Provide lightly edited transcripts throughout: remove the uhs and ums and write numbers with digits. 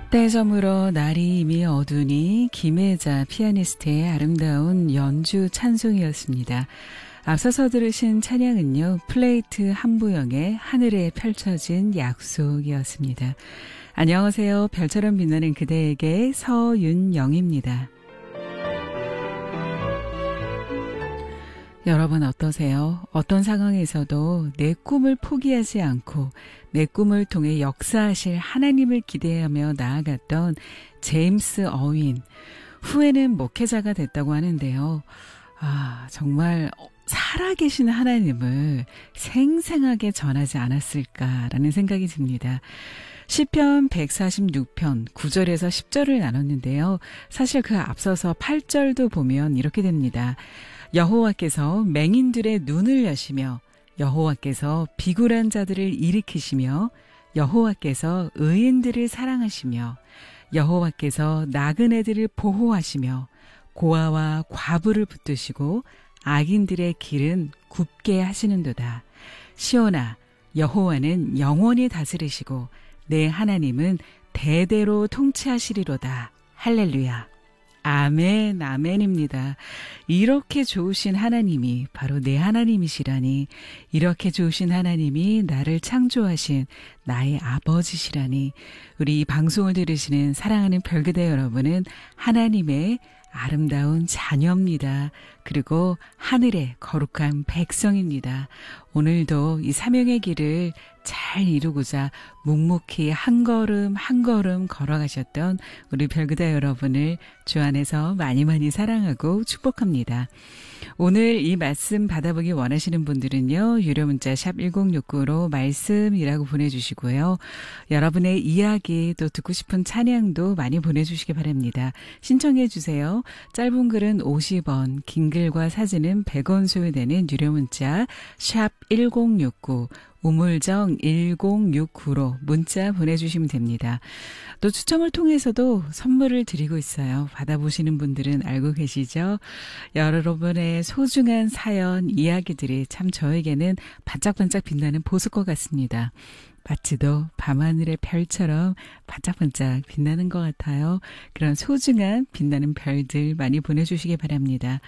때 저물어 날이 이미 어두니 김혜자 피아니스트의 아름다운 연주 찬송이었습니다. 앞서서 들으신 찬양은요, 플레이트 한부영의 하늘에 펼쳐진 약속이었습니다. 안녕하세요. 별처럼 빛나는 그대에게 서윤영입니다. 여러분 어떠세요? 어떤 상황에서도 내 꿈을 포기하지 않고 내 꿈을 통해 역사하실 하나님을 기대하며 나아갔던 제임스 어윈, 후에는 목회자가 됐다고 하는데요. 정말 살아계신 하나님을 생생하게 전하지 않았을까라는 생각이 듭니다. 시편 146편 9절에서 10절을 나눴는데요. 사실 그 앞서서 8절도 보면 이렇게 됩니다. 여호와께서 맹인들의 눈을 여시며 여호와께서 비굴한 자들을 일으키시며 여호와께서 의인들을 사랑하시며 여호와께서 나그네들을 보호하시며 고아와 과부를 붙드시고 악인들의 길은 굽게 하시는도다. 시온아, 여호와는 영원히 다스리시고 내 하나님은 대대로 통치하시리로다. 할렐루야. 아멘, 아멘입니다. 이렇게 좋으신 하나님이 바로 내 하나님이시라니, 이렇게 좋으신 하나님이 나를 창조하신 나의 아버지시라니, 우리 이 방송을 들으시는 사랑하는 별그대 여러분은 하나님의 아름다운 자녀입니다. 그리고 하늘의 거룩한 백성입니다. 오늘도 이 사명의 길을 잘 이루고자 묵묵히 한 걸음 한 걸음 걸어가셨던 우리 별그대 여러분을 주 안에서 많이 많이 사랑하고 축복합니다. 오늘 이 말씀 받아보기 원하시는 분들은요, 유료 문자 샵 1069로 말씀이라고 보내주시고요. 여러분의 이야기 또 듣고 싶은 찬양도 많이 보내주시기 바랍니다. 신청해 주세요. 짧은 글은 50원, 긴 글과 사진은 100원 소요되는 유료 문자 샵 1069, 우물정 1069로 문자 보내주시면 됩니다. 또 추첨을 통해서도 선물을 드리고 있어요. 받아보시는 분들은 알고 계시죠? 여러분의 소중한 사연, 이야기들이 참 저에게는 반짝반짝 빛나는 보석과 같습니다. 마치도 밤하늘의 별처럼 반짝반짝 빛나는 것 같아요. 그런 소중한 빛나는 별들 많이 보내주시기 바랍니다.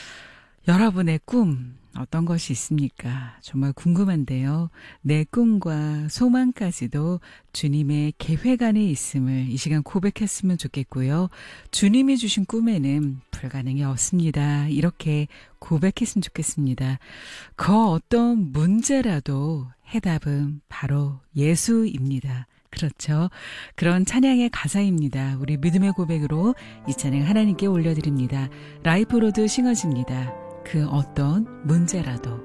여러분의 꿈 어떤 것이 있습니까? 정말 궁금한데요. 내 꿈과 소망까지도 주님의 계획 안에 있음을 이 시간 고백했으면 좋겠고요. 주님이 주신 꿈에는 불가능이 없습니다. 이렇게 고백했으면 좋겠습니다. 그 어떤 문제라도 해답은 바로 예수입니다. 그렇죠. 그런 찬양의 가사입니다. 우리 믿음의 고백으로 이 찬양 하나님께 올려드립니다. 라이프로드 싱어즈입니다. 그 어떤 문제라도.